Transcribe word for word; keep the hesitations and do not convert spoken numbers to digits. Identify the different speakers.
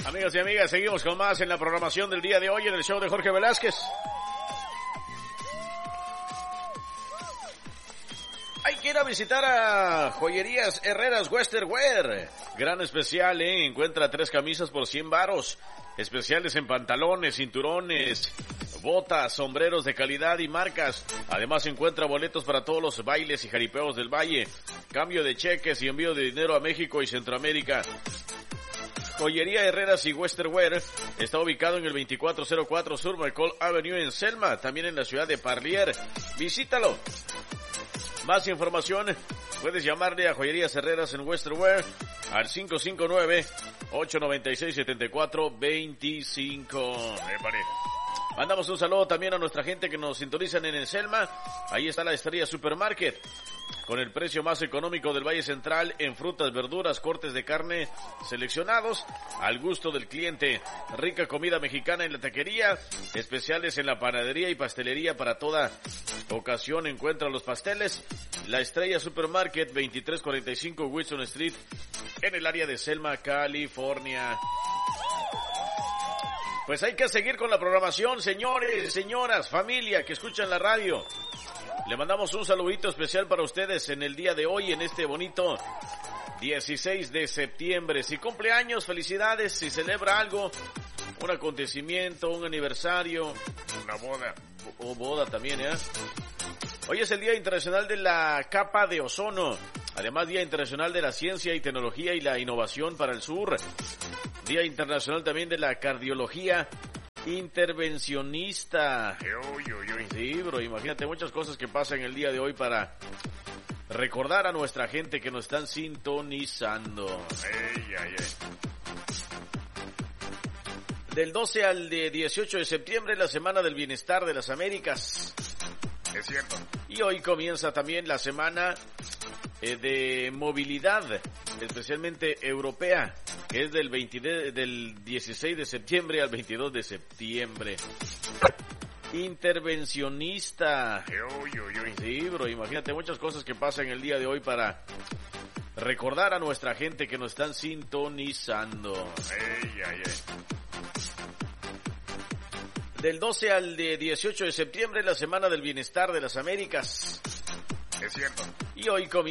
Speaker 1: Amigos y amigas, seguimos con más en la programación del día de hoy en el show de Jorge Velázquez. Hay que ir a visitar a Joyerías Herreras Western Wear. Gran especial, ¿eh? Encuentra tres camisas por cien varos. Especiales en pantalones, cinturones, botas, sombreros de calidad y marcas. Además encuentra boletos para todos los bailes y jaripeos del valle. Cambio de cheques y envío de dinero a México y Centroamérica. Joyería Herreras y Western Wear está ubicado en el veinticuatro cero cuatro Sur McCall Avenue en Selma, también en la ciudad de Parlier. Visítalo. Más información, puedes llamarle a Joyerías Herreras en Western Wear al cinco cinco nueve, ocho nueve seis, siete cuatro dos cinco. Mandamos un saludo también a nuestra gente que nos sintonizan en el Selma. Ahí está la Estrella Supermarket, con el precio más económico del Valle Central en frutas, verduras, cortes de carne seleccionados al gusto del cliente. Rica comida mexicana en la taquería, especiales en la panadería y pastelería para toda ocasión. Encuentra los pasteles. La Estrella Supermarket, veintitrés cuarenta y cinco Wilson Street, en el área de Selma, California. Pues hay que seguir con la programación, señores, señoras, familia que escuchan la radio. Le mandamos un saludito especial para ustedes en el día de hoy, en este bonito dieciséis de septiembre. Si cumple años, felicidades. Si celebra algo, un acontecimiento, un aniversario, una boda, o boda también, ¿eh? Hoy es el Día Internacional de la Capa de Ozono. Además, Día Internacional de la Ciencia y Tecnología y la Innovación para el Sur. Día Internacional también de la Cardiología Intervencionista. Sí, bro, imagínate muchas cosas que pasan el día de hoy para recordar a nuestra gente que nos están sintonizando. Ay, ay, ay. Del doce al de dieciocho de septiembre, la Semana del Bienestar de las Américas.
Speaker 2: Es cierto.
Speaker 1: Y hoy comienza también la Semana eh, de Movilidad, especialmente europea, que es del, veinte, del dieciséis de septiembre al veintidós de septiembre. Intervencionista.
Speaker 2: Uy, uy, uy.
Speaker 1: Sí, bro, imagínate muchas cosas que pasan el día de hoy para recordar a nuestra gente que nos están sintonizando.
Speaker 2: Ay, ay, ay.
Speaker 1: Del doce al de dieciocho de septiembre, la Semana del Bienestar de las Américas.
Speaker 2: Es cierto.
Speaker 1: Y hoy comienza